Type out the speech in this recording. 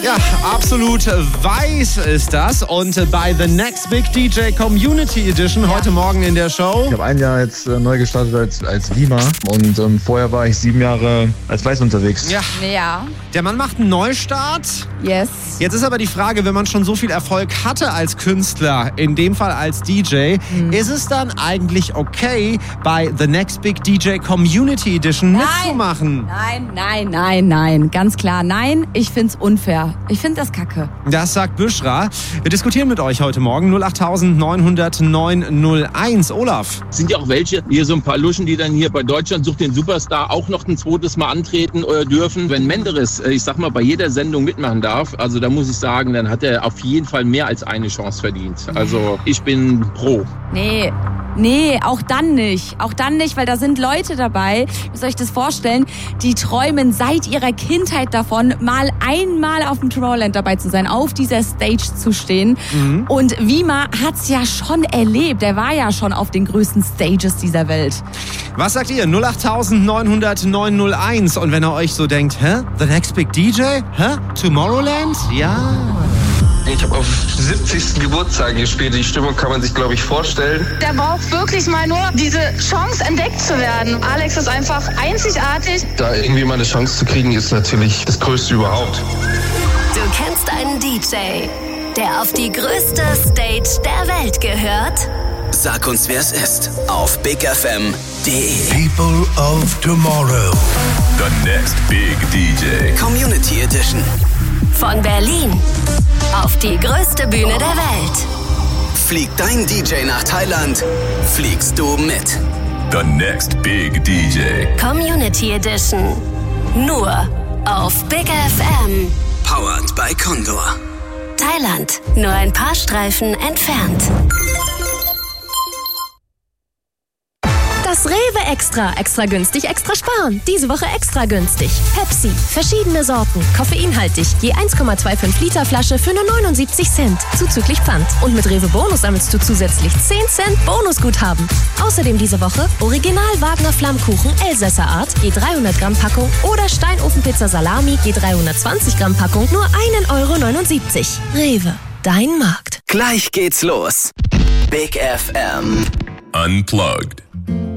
Ja, absolut weiß ist das. Und bei The Next Big DJ Community Edition heute Morgen in der Show. Ich habe ein Jahr jetzt neu gestartet als Lima und vorher war ich 7 Jahre als Weiß unterwegs. Ja. Der Mann macht einen Neustart. Yes. Jetzt ist aber die Frage, wenn man schon so viel Erfolg hatte als Künstler, in dem Fall als DJ, ist es dann eigentlich okay, bei The Next Big DJ Community Edition mitzumachen? Nein. Ganz klar, nein. Ich find's unfair. Ich find das kacke. Das sagt Büschra. Wir diskutieren mit euch heute Morgen. 08900 901. Olaf. Sind ja auch welche, hier so ein paar Luschen, die dann hier bei Deutschland sucht den Superstar auch noch ein zweites Mal antreten dürfen. Wenn Menderes, ich sag mal, bei jeder Sendung mitmachen darf, also da muss ich sagen, dann hat er auf jeden Fall mehr als eine Chance verdient. Also ich bin pro. Nee, auch dann nicht. Auch dann nicht, weil da sind Leute dabei, müsst ihr euch das vorstellen, die träumen seit ihrer Kindheit davon, mal einmal auf dem Tomorrowland dabei zu sein, auf dieser Stage zu stehen. Und Wima hat's ja schon erlebt. Er war ja schon auf den größten Stages dieser Welt. Was sagt ihr? 08900 901. Und wenn ihr euch so denkt, The Next Big DJ? Tomorrowland? Ja. Ich habe auf 70. Geburtstag gespielt. Die Stimmung kann man sich, glaube ich, vorstellen. Der braucht wirklich mal nur diese Chance, entdeckt zu werden. Alex ist einfach einzigartig. Da irgendwie mal eine Chance zu kriegen, ist natürlich das Größte überhaupt. Du kennst einen DJ, der auf die größte Stage der Welt gehört? Sag uns, wer es ist, auf bigfm.de. People of Tomorrow. The Next Big DJ Community Edition. Von Berlin auf die größte Bühne der Welt. Fliegt dein DJ nach Thailand, fliegst du mit. The Next Big DJ Community Edition. Nur auf Big FM. Powered by Condor. Thailand, nur ein paar Streifen entfernt. Das Rewe Extra. Extra günstig, extra sparen. Diese Woche extra günstig. Pepsi. Verschiedene Sorten. Koffeinhaltig. Je 1,25 Liter Flasche für nur 79 Cent. Zuzüglich Pfand. Und mit Rewe Bonus sammelst du zusätzlich 10 Cent Bonusguthaben. Außerdem diese Woche Original Wagner Flammkuchen Elsässer Art. Je 300 Gramm Packung. Oder Steinofenpizza Salami. Je 320 Gramm Packung. Nur 1,79 €. Rewe. Dein Markt. Gleich geht's los. Big FM. Unplugged.